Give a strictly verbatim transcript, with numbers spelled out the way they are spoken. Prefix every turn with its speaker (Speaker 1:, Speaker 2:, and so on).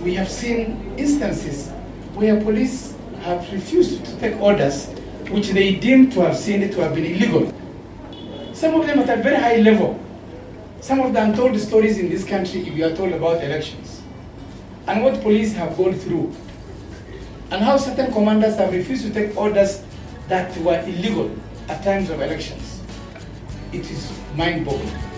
Speaker 1: we have seen instances where police have refused to take orders which they deem to have seen to have been illegal. Some of them at a very high level. Some of the untold stories in this country, if you are told about elections, and what police have gone through, and how certain commanders have refused to take orders that were illegal at times of elections. It is mind-boggling.